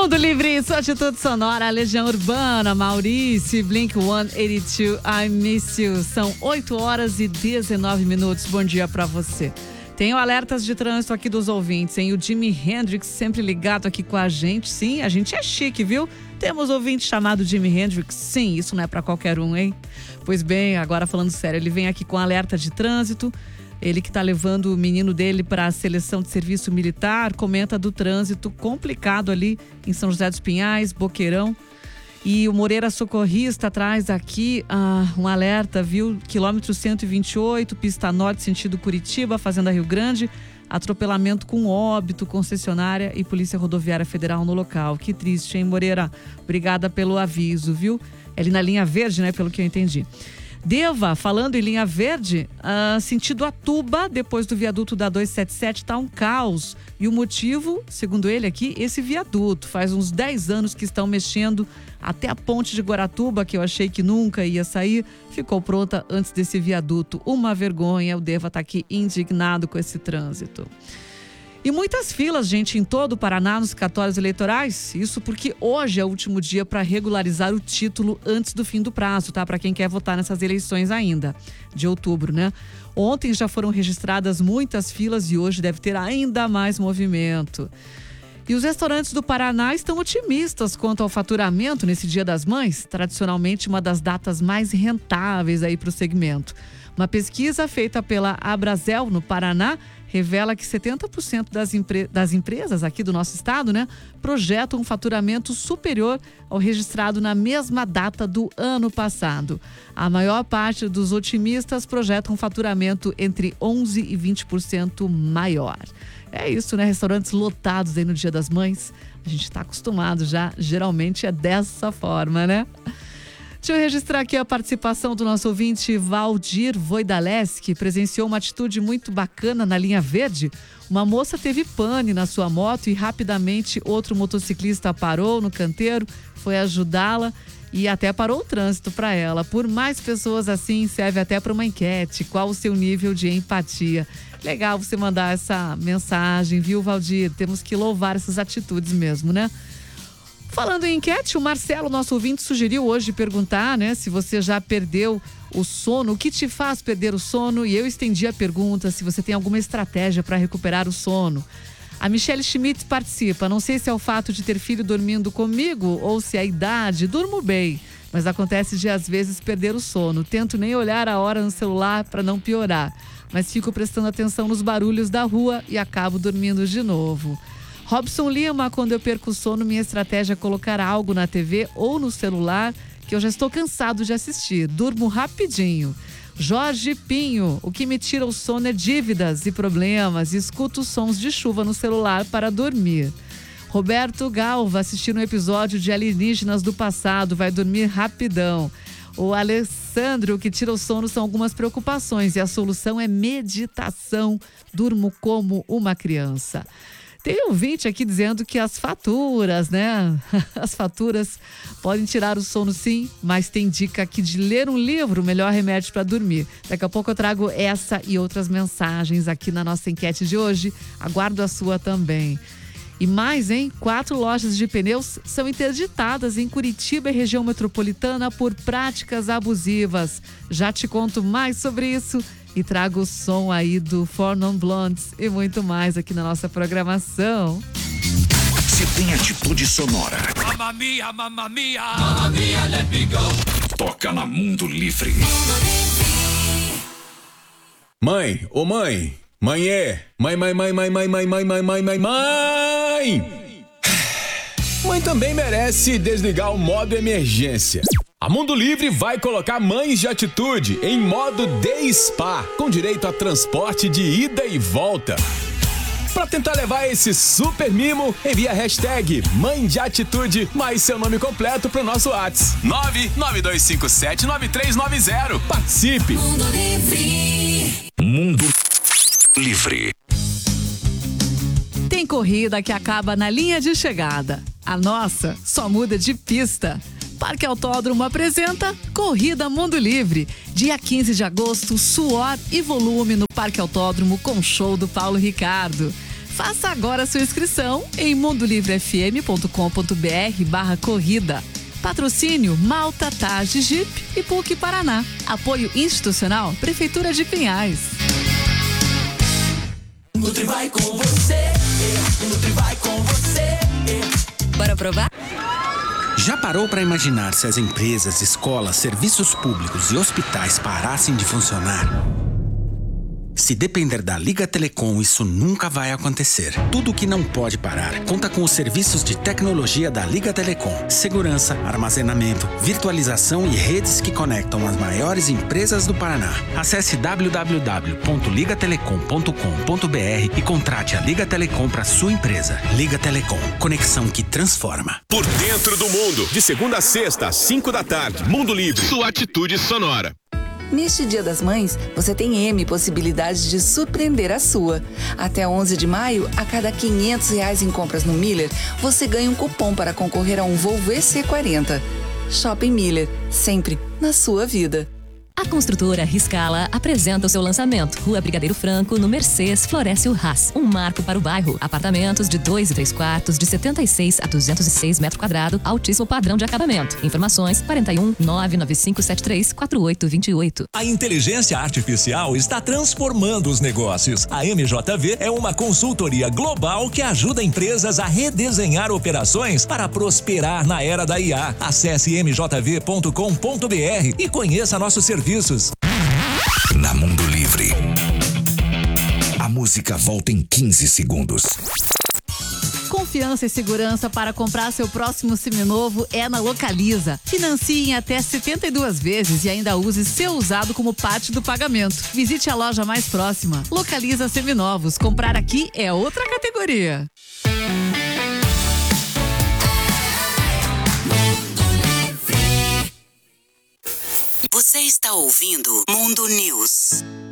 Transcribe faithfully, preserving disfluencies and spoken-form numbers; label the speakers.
Speaker 1: Mundo Livre, sua atitude sonora, Legião Urbana, Maurício, Blink cento e oitenta e dois, I Miss You. São oito horas e dezenove minutos. Bom dia pra você. Tenho alertas de trânsito aqui dos ouvintes, hein? O Jimi Hendrix sempre ligado aqui com a gente. Sim, a gente é chique, viu? Temos ouvinte chamado Jimi Hendrix. Sim, isso não é pra qualquer um, hein? Pois bem, agora falando sério, ele vem aqui com alerta de trânsito. Ele que está levando o menino dele para a seleção de serviço militar, comenta do trânsito complicado ali em São José dos Pinhais, Boqueirão. E o Moreira Socorrista traz aqui ah, um alerta, viu? Quilômetro cento e vinte e oito, pista norte, sentido Curitiba, Fazenda Rio Grande. Atropelamento com óbito, concessionária e Polícia Rodoviária Federal no local. Que triste, hein, Moreira? Obrigada pelo aviso, viu? É ali na linha verde, né? Pelo que eu entendi. Deva, falando em linha verde, uh, sentido Atuba, depois do viaduto da duzentos e setenta e sete, tá um caos. E o motivo, segundo ele aqui, esse viaduto. Faz uns dez anos que estão mexendo até a ponte de Guaratuba, que eu achei que nunca ia sair, ficou pronta antes desse viaduto. Uma vergonha, o Deva tá aqui indignado com esse trânsito. E muitas filas, gente, em todo o Paraná, nos cartórios eleitorais. Isso porque hoje é o último dia para regularizar o título antes do fim do prazo, tá? Para quem quer votar nessas eleições ainda, de outubro, né? Ontem já foram registradas muitas filas e hoje deve ter ainda mais movimento. E os restaurantes do Paraná estão otimistas quanto ao faturamento nesse Dia das Mães, tradicionalmente uma das datas mais rentáveis aí para o segmento. Uma pesquisa feita pela Abrazel, no Paraná, revela que setenta por cento das, empre- das empresas aqui do nosso estado, né, projetam um faturamento superior ao registrado na mesma data do ano passado. A maior parte dos otimistas projetam um faturamento entre onze e vinte por cento maior. É isso, né? Restaurantes lotados aí no Dia das Mães. A gente está acostumado já, geralmente é dessa forma, né? Deixa eu registrar aqui a participação do nosso ouvinte Valdir Voidales, que presenciou uma atitude muito bacana na linha verde. Uma moça teve pane na sua moto e rapidamente outro motociclista parou no canteiro, foi ajudá-la e até parou o trânsito para ela. Por mais pessoas assim, serve até para uma enquete. Qual o seu nível de empatia? Legal você mandar essa mensagem, viu, Valdir? Temos que louvar essas atitudes mesmo, né? Falando em enquete, o Marcelo, nosso ouvinte, sugeriu hoje perguntar, né, se você já perdeu o sono, o que te faz perder o sono? E eu estendi a pergunta se você tem alguma estratégia para recuperar o sono. A Michelle Schmidt participa. Não sei se é o fato de ter filho dormindo comigo ou se é a idade. Durmo bem, mas acontece de às vezes perder o sono. Tento nem olhar a hora no celular para não piorar, mas fico prestando atenção nos barulhos da rua e acabo dormindo de novo. Robson Lima, quando eu perco o sono, minha estratégia é colocar algo na T V ou no celular que eu já estou cansado de assistir. Durmo rapidinho. Jorge Pinho, o que me tira o sono é dívidas e problemas. Escuto sons de chuva no celular para dormir. Roberto Galva, assistindo um episódio de Alienígenas do Passado, vai dormir rapidão. O Alessandro, o que tira o sono são algumas preocupações e a solução é meditação. Durmo como uma criança. Tem um ouvinte aqui dizendo que as faturas, né? As faturas podem tirar o sono sim, mas tem dica aqui de ler um livro, o melhor remédio para dormir. Daqui a pouco eu trago essa e outras mensagens aqui na nossa enquete de hoje. Aguardo a sua também. E mais, hein? Quatro lojas de pneus são interditadas em Curitiba e região metropolitana por práticas abusivas. Já te conto mais sobre isso. E trago o som aí do Four Non Blondes e muito mais aqui na nossa programação.
Speaker 2: Se tem atitude sonora.
Speaker 3: Mamma mia, mamma mia. Mamma mia, let me go.
Speaker 2: Toca na Mundo Livre.
Speaker 4: Mãe, ô mãe, mãe é, mãe, mãe, mãe, mãe, mãe, mãe, mãe, mãe, mãe, mãe, mãe. Mãe também merece desligar o modo emergência. A Mundo Livre vai colocar mães de atitude em modo Day Spa, com direito a transporte de ida e volta. Para tentar levar esse super mimo, envie a hashtag Mãe de Atitude mais seu nome completo pro nosso WhatsApp. nove nove dois cinco sete nove três nove zero. Participe!
Speaker 2: Mundo Livre. Mundo Livre.
Speaker 1: Tem corrida que acaba na linha de chegada. A nossa só muda de pista. Parque Autódromo apresenta Corrida Mundo Livre. Dia quinze de agosto, suor e volume no Parque Autódromo com show do Paulo Ricardo. Faça agora sua inscrição em mundolivrefm.com.br barra corrida. Patrocínio Malta Tage Jeep e P U C Paraná. Apoio institucional Prefeitura de Pinhais.
Speaker 3: Nutri vai com você, Nutri vai com você.
Speaker 5: Bora provar?
Speaker 6: Já parou para imaginar se as empresas, escolas, serviços públicos e hospitais parassem de funcionar? Se depender da Liga Telecom, isso nunca vai acontecer. Tudo que não pode parar conta com os serviços de tecnologia da Liga Telecom. Segurança, armazenamento, virtualização e redes que conectam as maiores empresas do Paraná. Acesse w w w ponto liga telecom ponto com ponto b r e contrate a Liga Telecom para sua empresa. Liga Telecom, conexão que transforma.
Speaker 7: Por dentro do mundo, de segunda a sexta, às cinco da tarde. Mundo Livre, sua atitude sonora.
Speaker 5: Neste Dia das Mães, você tem M possibilidades de surpreender a sua. Até onze de maio, a cada quinhentos reais em compras no Miller, você ganha um cupom para concorrer a um Volvo E C quarenta. Shopping Miller, sempre na sua vida.
Speaker 8: A construtora Riscala apresenta o seu lançamento. Rua Brigadeiro Franco, no Mercês, floresce o Haas. Um marco para o bairro. Apartamentos de dois e três quartos, de setenta e seis a duzentos e seis metros quadrados, altíssimo padrão de acabamento. Informações quarenta e um, nove nove cinco sete três, quatro oito dois oito.
Speaker 9: A inteligência artificial está transformando os negócios. A M J V é uma consultoria global que ajuda empresas a redesenhar operações para prosperar na era da I A. Acesse m j v ponto com ponto b r e conheça nossos serviços.
Speaker 2: Na Mundo Livre, a música volta em quinze segundos.
Speaker 1: Confiança e segurança para comprar seu próximo seminovo é na Localiza. Financie em até setenta e duas vezes e ainda use seu usado como parte do pagamento. Visite a loja mais próxima. Localiza Seminovos. Comprar aqui é outra categoria.
Speaker 10: Você está ouvindo Mundo News.